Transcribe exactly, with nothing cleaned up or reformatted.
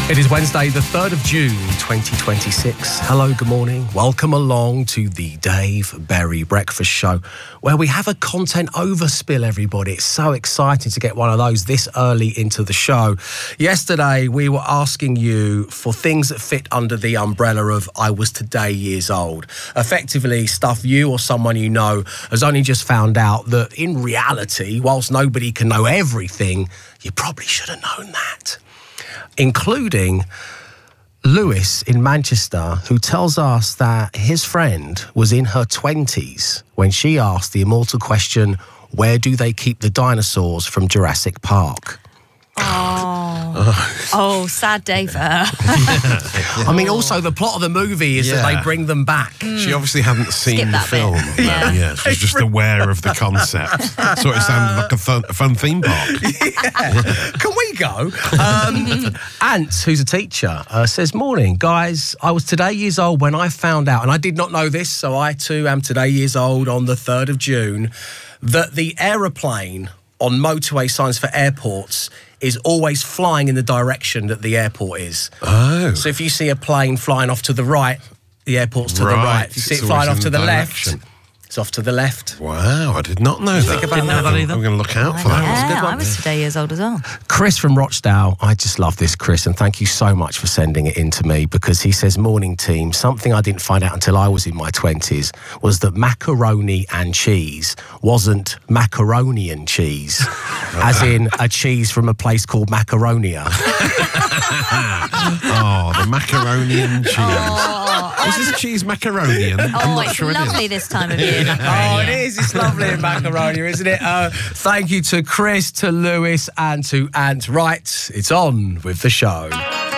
It is Wednesday, the third of June, twenty twenty-six. Hello, good morning. Welcome along to the Dave Berry Breakfast Show, where we have a content overspill, everybody. It's so exciting to get one of those this early into the show. Yesterday, we were asking you for things that fit under the umbrella of I was today years old. Effectively, stuff you or someone you know has only just found out that in reality, whilst nobody can know everything, you probably should have known that. Including Lewis in Manchester, who tells us that his friend was in her twenties when she asked the immortal question, where do they keep the dinosaurs from Jurassic Park? Oh, oh, sad day for her. I mean, also the plot of the movie is Yeah. that they bring them back. Mm. She obviously hadn't seen Skip the that film. bit. Yeah. yeah, she's just aware of the concept. So it sounded like a fun, a fun theme park. Yeah. Can we go? Um, Ant, who's a teacher, uh, says, morning, guys. I was today years old when I found out, and I did not know this, so I too am today years old on the third of June, that the aeroplane on motorway signs for airports is always flying in the direction that the airport is. Oh. So if you see a plane flying off to the right, the airport's to Right. the right. If you see It's it flying always off to in the the left, direction. it's off to the left. Wow, I did not know that. Think about I'm that gonna- either. I'm going to look out for that. Yeah, good one. I was today years old as well. Chris from Rochdale, I just love this, Chris, and thank you so much for sending it in to me, because he says, morning team, something I didn't find out until I was in my twenties was that macaroni and cheese wasn't macaroni and cheese, as in a cheese from a place called Macaronia. Oh, the macaroni and cheese. Oh, Is this cheese macaroni? I'm oh not it's sure lovely it is. this time of year. Oh, it is. It's lovely in Macaronia, isn't it? Uh, thank you to Chris, to Lewis, and to Ant. Right, it's on with the show.